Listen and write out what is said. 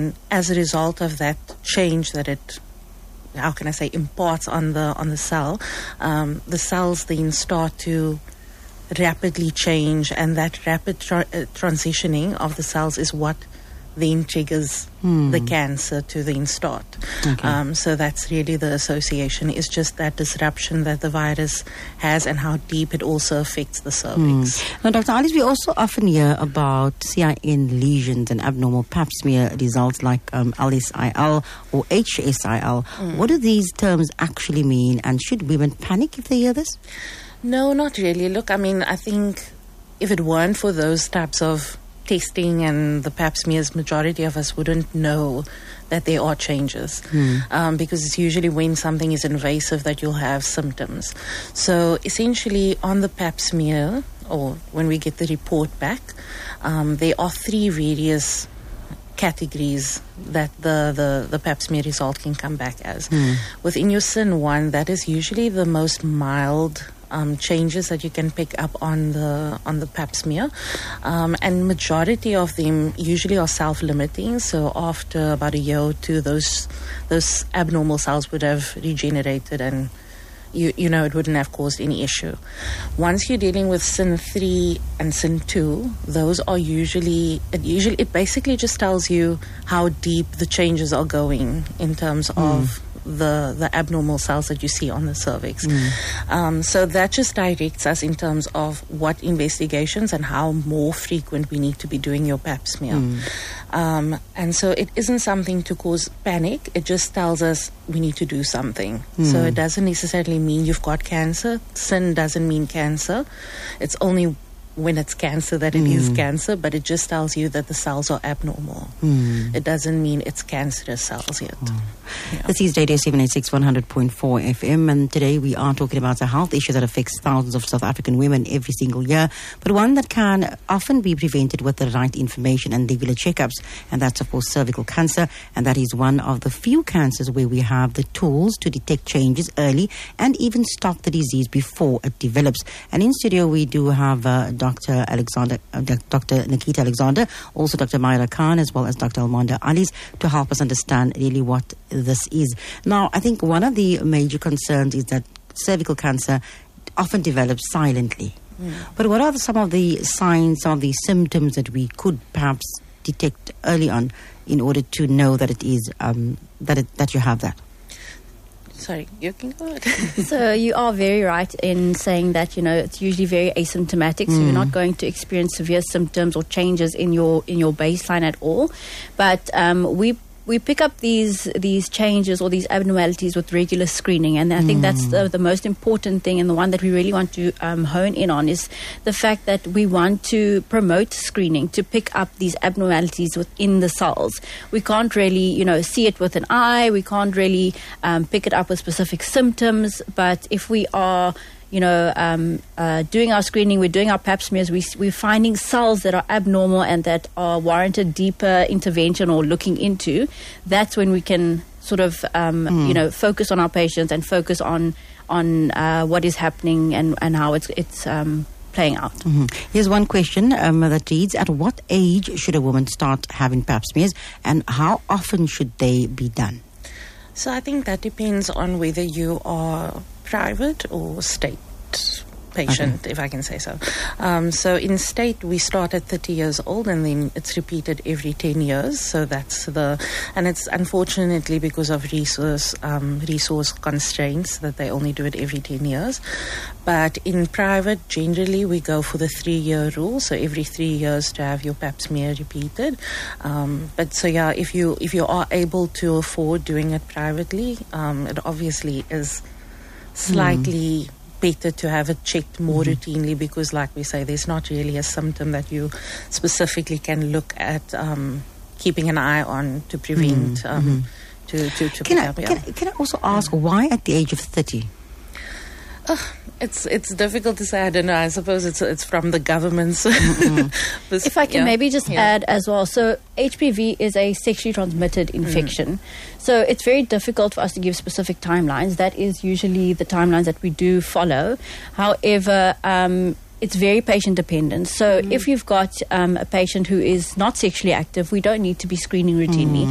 as a result of that change that it, how can I say, imparts on the cell, the cells then start to rapidly change, and that rapid transitioning of the cells is what then triggers the cancer to then start. Okay. So that's really the association, is just that disruption that the virus has and how deep it also affects the cervix. Now, Dr. Alice, we also often hear about CIN lesions and abnormal pap smear results like LSIL or HSIL. What do these terms actually mean, and should women panic if they hear this? No, not really. Look, I mean, I think if it weren't for those types of testing and the pap smears, majority of us wouldn't know that there are changes, because it's usually when something is invasive that you'll have symptoms. So essentially on the pap smear, or when we get the report back, there are three various categories that the pap smear result can come back as. Within your CIN1, that is usually the most mild changes that you can pick up on the pap smear, and majority of them usually are self-limiting. So after about a year or two, those abnormal cells would have regenerated, and you know it wouldn't have caused any issue. Once you're dealing with CIN3 and CIN2, those are usually it basically just tells you how deep the changes are going in terms of the abnormal cells that you see on the cervix. So that just directs us in terms of what investigations and how more frequent we need to be doing your pap smear. And so it isn't something to cause panic. It just tells us we need to do something. So it doesn't necessarily mean you've got cancer. CIN doesn't mean cancer. It's only when it's cancer that it is cancer, but it just tells you that the cells are abnormal. It doesn't mean it's cancerous cells yet. Yeah. This is Radio 786 100.4 FM, and today we are talking about a health issue that affects thousands of South African women every single year, but one that can often be prevented with the right information and regular checkups, and that's of course cervical cancer, and that is one of the few cancers where we have the tools to detect changes early and even stop the disease before it develops. And in studio we do have Dr. Nikita Alexander, also Dr. Myra Khan, as well as Dr. Almonda Alice, to help us understand really what this is. Now, I think one of the major concerns is that cervical cancer often develops silently. But what are some of the signs or the symptoms that we could perhaps detect early on in order to know that it is that you have that? Sorry, you can go ahead. So you are very right in saying that, you know, it's usually very asymptomatic, so you're not going to experience severe symptoms or changes in your baseline at all. But we pick up these changes or these abnormalities with regular screening, and I think that's the most important thing, and the one that we really want to hone in on is the fact that we want to promote screening to pick up these abnormalities within the cells. We can't really, you know, see it with an eye. We can't really pick it up with specific symptoms. But if we are doing our screening, we're doing our pap smears, we're finding cells that are abnormal and that are warranted deeper intervention or looking into. That's when we can sort of, focus on our patients and focus on what is happening and how it's playing out. Here's one question that reads, at what age should a woman start having pap smears, and how often should they be done? So I think that depends on whether you are private or state patient, if I can say so. So in state, we start at 30 years old, and then it's repeated every 10 years. So that's and it's unfortunately because of resource constraints that they only do it every 10 years. But in private, generally, we go for the 3-year rule. So every 3 years to have your pap smear repeated. But so yeah, if you are able to afford doing it privately, it obviously is slightly better to have it checked more routinely, because like we say, there's not really a symptom that you specifically can look at keeping an eye on to prevent Can I also ask, why at the age of 30? It's difficult to say. I don't know. I suppose it's from the government's. If I can maybe just add as well. So HPV is a sexually transmitted infection. So it's very difficult for us to give specific timelines. That is usually the timelines that we do follow. However, it's very patient dependent. So if you've got a patient who is not sexually active, we don't need to be screening routinely.